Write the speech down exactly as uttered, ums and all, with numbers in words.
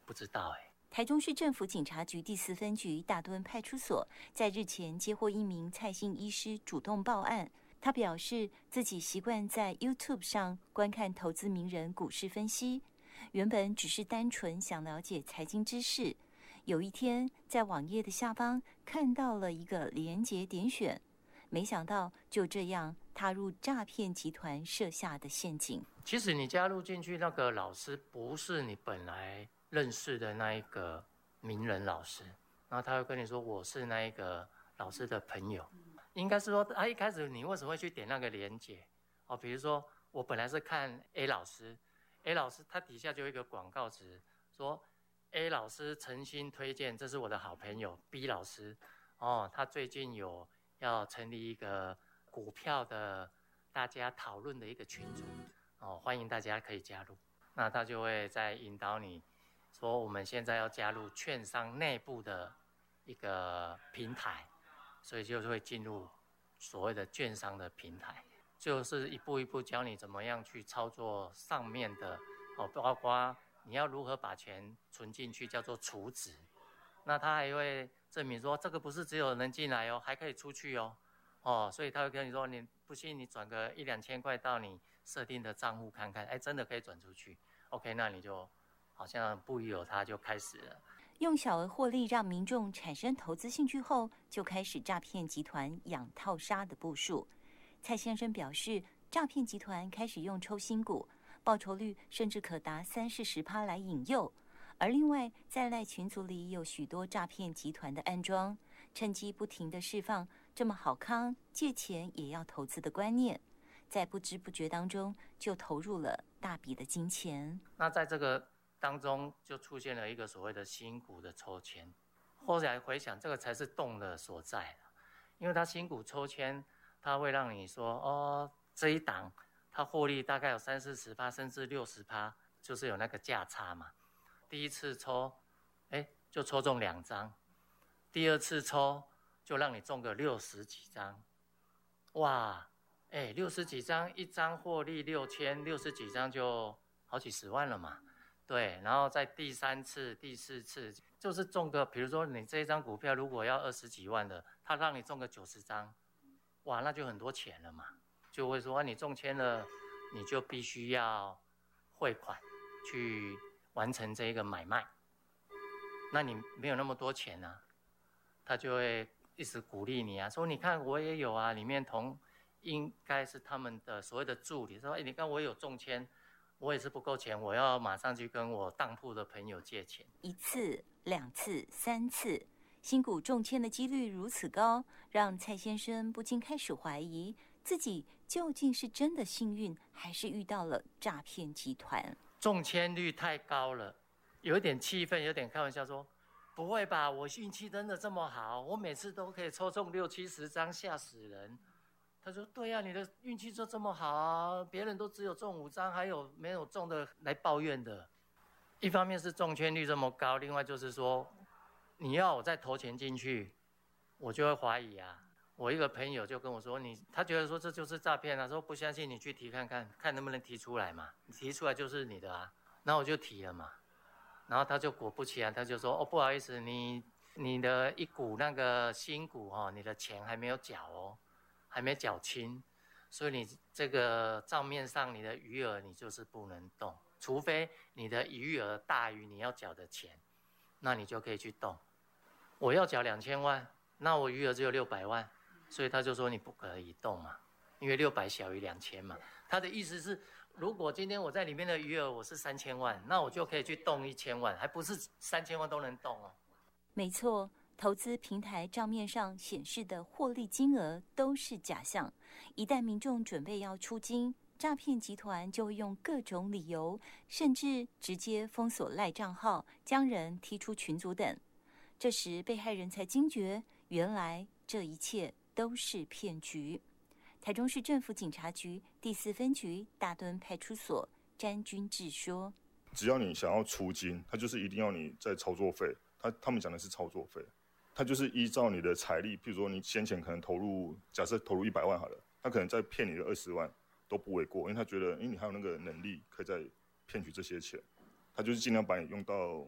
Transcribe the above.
不知道哎。 台中市政府警察局第四分局大墩派出所在日前接获一名蔡姓医师主动报案，他表示自己习惯在 YouTube 上观看投资名人股市分析，原本只是单纯想了解财经知识，有一天在网页的下方看到了一个连结点选，没想到就这样踏入诈骗集团设下的陷阱。 其实你加入进去那个老师不是你本来认识的那一个名人老师，然后他会跟你说我是那一个老师的朋友，应该是说他一开始你为什么会去点那个连结哦？比如说我本来是看 A 老师 A 老师他底下就有一个广告词说 A 老师诚心推荐，这是我的好朋友 B 老师哦，他最近有要成立一个股票的大家讨论的一个群组哦，欢迎大家可以加入。那他就会再引导你说我们现在要加入券商内部的一个平台，所以就会进入所谓的券商的平台，就是一步一步教你怎么样去操作上面的哦，包括你要如何把钱存进去，叫做储值。那他还会证明说这个不是只有能进来哦，还可以出去哦。哦，所以他会跟你说，你不信你转个一两千块到你设定的账户看看，哎，真的可以转出去。OK， 那你就好像不疑有他，就开始了。 用小额获利让民众产生投资兴趣后，就开始诈骗集团养套杀的部署。蔡先生表示，诈骗集团开始用抽新股，报酬率甚至可达三四十趴来引诱。而另外，在赖群组里有许多诈骗集团的安装，趁机不停地释放这么好康借钱也要投资的观念，在不知不觉当中就投入了大笔的金钱。 那在这个当中就出现了一个所谓的新股的抽签，后来回想这个才是洞的所在，因为它新股抽签，它会让你说哦，这一档它获利大概有三四十趴，甚至六十趴，就是有那个价差嘛。第一次抽，哎，就抽中两张；第二次抽，就让你中个六十几张。哇，哎，六十几张，一张获利六千，六十几张就好几十万了嘛。对，然后在第三次、第四次，就是中个，比如说你这一张股票如果要二十几万的，他让你中个九十张，哇，那就很多钱了嘛。就会说、啊、你中签了，你就必须要汇款去完成这一个买卖，那你没有那么多钱啊，他就会一直鼓励你啊，说你看我也有啊，里面同应该是他们的所谓的助理说，哎，你看我有中签，我也是不够钱，我要马上去跟我当铺的朋友借钱。 一次、两次、三次，新股中签的几率如此高，让蔡先生不禁开始怀疑自己究竟是真的幸运，还是遇到了诈骗集团。 中签率太高了，有一点气愤，有点开玩笑说，不会吧，我运气真的这么好，我每次都可以抽中六七十张，吓死人。他说对啊，你的运气就这么好啊，别人都只有中五张，还有没有中的来抱怨的。一方面是中签率这么高，另外就是说你要我再投钱进去，我就会怀疑啊。我一个朋友就跟我说，你他觉得说这就是诈骗啊，说不相信你去提看看，看能不能提出来嘛，你提出来就是你的啊。然后我就提了嘛，然后他就果不其然，他就说哦，不好意思，你你的一股那个新股哦，你的钱还没有缴哦，还没缴清，所以你这个账面上你的余额你就是不能动，除非你的余额大于你要缴的钱，那你就可以去动。我要缴两千万，那我余额只有六百万。所以他就说你不可以动嘛，因为六百小于两千嘛。他的意思是，如果今天我在里面的余额我是三千万，那我就可以去动一千万，还不是三千万都能动哦。 没错，投资平台账面上显示的获利金额都是假象。一旦民众准备要出金，诈骗集团就会用各种理由，甚至直接封锁赖账号，将人踢出群组等。这时被害人才惊觉，原来这一切都是骗局。台中市政府警察局第四分局大墩派出所詹君志说， 只要你想要出金，他就是一定要你在操作费，他他们讲的是操作费，他就是依照你的财力，譬如说你先前可能投入，假设投入一百万好了，他可能再骗你的二十万都不为过，因为他觉得因为你还有那个能力可以再骗取这些钱，他就是尽量把你用到